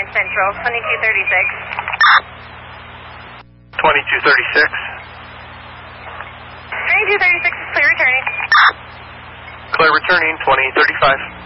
Central, 2236. 2236. 2236 is clear returning. Clear returning, 2035.